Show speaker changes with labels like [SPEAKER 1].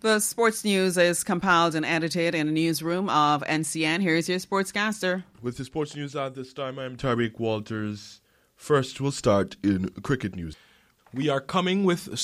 [SPEAKER 1] The sports news is compiled and edited in the newsroom of NCN. Here's your sportscaster.
[SPEAKER 2] With the sports news at this time, I'm Tariq Walters. First, we'll start in cricket news. We are coming with